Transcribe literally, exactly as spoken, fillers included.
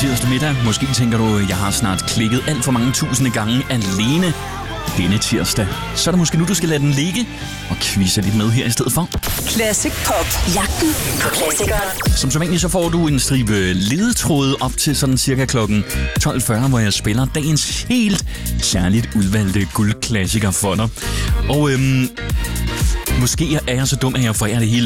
tirsdag middag. Måske tænker du, jeg har snart klikket alt for mange tusinde gange alene denne tirsdag. Så er det måske nu, du skal lade den ligge og quizze lidt med her i stedet for. Classic Pop. Jagten på klassikeren. Som sædvanligt så får du en stribe ledetråde op til sådan cirka klokken tolv fyrre, hvor jeg spiller dagens helt særligt udvalgte guldklassiker for dig. Og øhm, måske er jeg så dum, at jeg forærer det hele